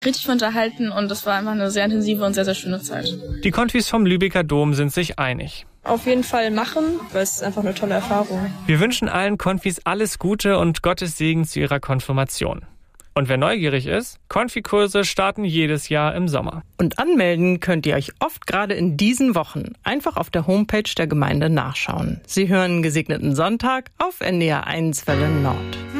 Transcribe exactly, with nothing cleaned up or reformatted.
richtig unterhalten und das war einfach eine sehr intensive und sehr, sehr schöne Zeit. Die Konfis vom Lübecker Dom sind sich einig. Auf jeden Fall machen, weil es ist einfach eine tolle Erfahrung. Wir wünschen allen Konfis alles Gute und Gottes Segen zu ihrer Konfirmation. Und wer neugierig ist, Konfikurse starten jedes Jahr im Sommer. Und anmelden könnt ihr euch oft gerade in diesen Wochen einfach auf der Homepage der Gemeinde nachschauen. Sie hören Gesegneten Sonntag auf N D R eins Welle Nord.